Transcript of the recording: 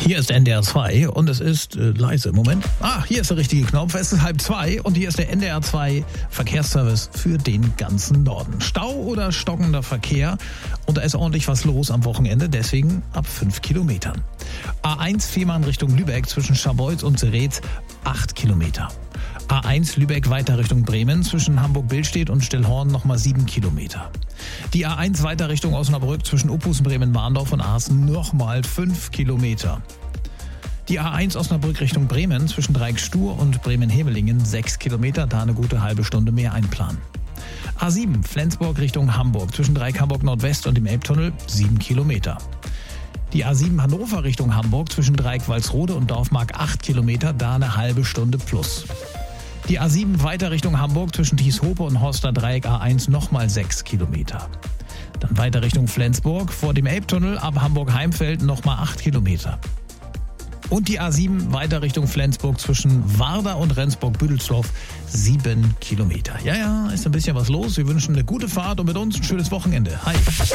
Hier ist NDR 2 und es ist leise. Moment. Hier ist der richtige Knopf. Es ist 1:30 und hier ist der NDR 2 Verkehrsservice für den ganzen Norden. Stau oder stockender Verkehr und da ist ordentlich was los am Wochenende, deswegen ab 5 Kilometern. A1 Fehmarn Richtung Lübeck zwischen Scharbeutz und Seretz 8 Kilometer. A1 Lübeck weiter Richtung Bremen zwischen Hamburg-Billstedt und Stillhorn nochmal 7 Kilometer. Die A1 weiter Richtung Osnabrück zwischen Opusen, Bremen-Warndorf und Aaßen nochmal 5 Kilometer. Die A1 Osnabrück Richtung Bremen zwischen Dreieck-Stur und Bremen-Hemelingen 6 Kilometer, da eine gute halbe Stunde mehr einplanen. A7 Flensburg Richtung Hamburg zwischen Dreieck Hamburg Nordwest und dem Elbtunnel 7 Kilometer. Die A7 Hannover Richtung Hamburg zwischen Dreieck Walsrode und Dorfmark 8 Kilometer, da eine halbe Stunde plus. Die A7 weiter Richtung Hamburg zwischen Thieshope und Horster Dreieck A1 nochmal 6 Kilometer. Dann weiter Richtung Flensburg vor dem Elbtunnel ab Hamburg-Heimfeld nochmal 8 Kilometer. Und die A7 weiter Richtung Flensburg zwischen Warder und Rendsburg-Büdelsdorf 7 Kilometer. Ja, ist ein bisschen was los. Wir wünschen eine gute Fahrt und mit uns ein schönes Wochenende. Hi.